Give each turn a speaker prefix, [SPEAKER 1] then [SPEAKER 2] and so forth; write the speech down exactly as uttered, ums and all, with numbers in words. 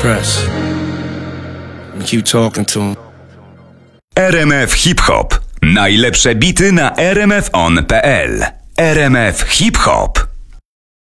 [SPEAKER 1] press and keep talking to him.
[SPEAKER 2] R M F Hip Hop. Najlepsze bity na r m f on kropka p l. R M F Hip Hop.